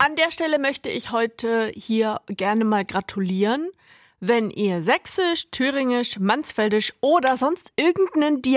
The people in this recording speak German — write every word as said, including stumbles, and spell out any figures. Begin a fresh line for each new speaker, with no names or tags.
An der Stelle möchte ich heute hier gerne mal gratulieren. Wenn ihr Sächsisch, Thüringisch, Mansfeldisch oder sonst irgendeinen Dialekt